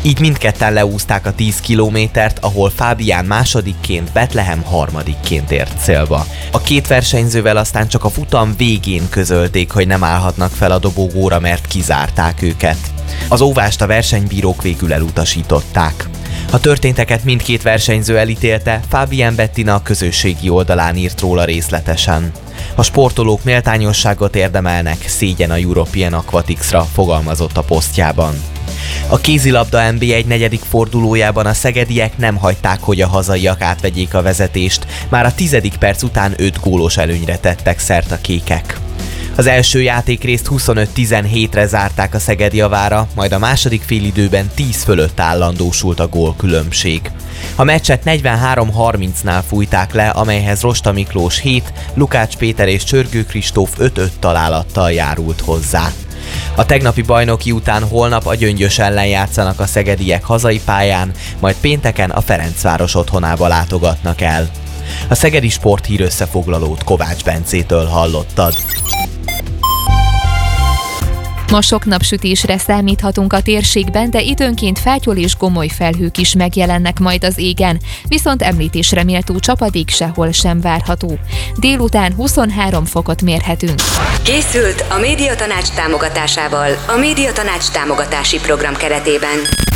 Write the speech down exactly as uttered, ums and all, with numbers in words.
Így mindketten leúzták a tíz kilométert, ahol Fábián másodikként, Bethlehem harmadikként ért célba. A két versenyzővel aztán csak a futam végén közölték, hogy nem állhatnak fel a dobogóra, mert kizárták őket. Az óvást a versenybírók végül elutasították. A történteket mindkét versenyző elítélte, Fabian Bettina a közösségi oldalán írt róla részletesen. A sportolók méltányosságot érdemelnek, szégyen a European Aquaticsra, fogalmazott a posztjában. A kézilabda en bé egy negyedik fordulójában a szegediek nem hagyták, hogy a hazaiak átvegyék a vezetést, már a tizedik perc után öt gólos előnyre tettek szert a kékek. Az első játékrészt huszonöt tizenhétre zárták a szegedi javára, majd a második félidőben tíz fölött állandósult a gólkülönbség. A meccset negyvenhárom harmincnál fújták le, amelyhez Rosta Miklós hét, Lukács Péter és Csörgő Kristóf öt-öt találattal járult hozzá. A tegnapi bajnoki után holnap a Gyöngyös ellen játszanak a szegediek hazai pályán, majd pénteken a Ferencváros otthonába látogatnak el. A Szegedi Sporthír összefoglalót Kovács Bencétől hallottad. Ma sok napsütésre számíthatunk a térségben, de időnként fátyol és gomoly felhők is megjelennek majd az égen, viszont említésre méltó csapadék sehol sem várható. Délután huszonhárom fokot mérhetünk. Készült a Médiatanács támogatásával a Médiatanács támogatási program keretében.